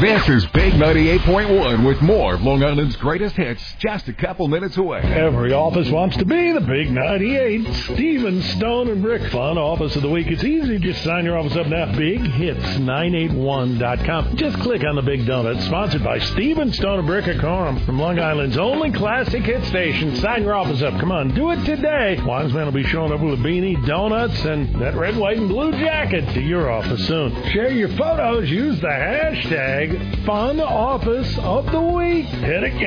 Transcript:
This is Big 98.1 with more of Long Island's greatest hits just a couple minutes away. Every office wants to be the Big 98. Steven Stone and Brick Fun Office of the Week. It's easy. Just sign your office up now. BigHits981.com. Just click on the big donut. Sponsored by Steven Stone and Brick of Coram from Long Island's only classic hit station. Sign your office up. Come on, do it today. Wiseman will be showing up with a beanie, donuts, and that red, white, and blue jacket to your office soon. Share your photos. Use the hashtag Fun Office of the Week. Hit it.